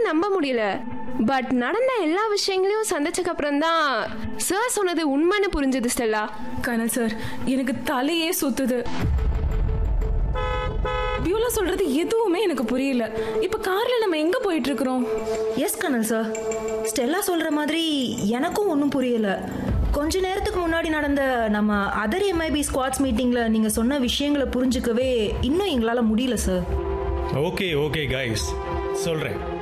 நம்ப முடியல. பட் நடந்த எல்லா விஷயங்களையும் சந்திச்சக்கு அப்புறம் தான் சார் சொன்னது உண்மைன்னு புரிஞ்சது ஸ்டெல்லா. கனல் சார், எனக்கு தலையே சுத்துது. பியூலா சொல்றது எதுவுமே எனக்கு புரியல. இப்ப கார்ல நம்ம எங்க போயிட்டு இருக்கிறோம்? எஸ் கனல் சார், ஸ்டெல்லா சொல்ற மாதிரி எனக்கும் ஒன்றும் புரியல. கொஞ்ச நேரத்துக்கு முன்னாடி நடந்த நம்ம அதர் MIB ஸ்குவாட்ஸ் மீட்டிங்ல நீங்க சொன்ன விஷயங்களை புரிஞ்சுக்கவே இன்னும் எங்களால முடியல சார். ஓகே கைஸ், சொல்றேன்.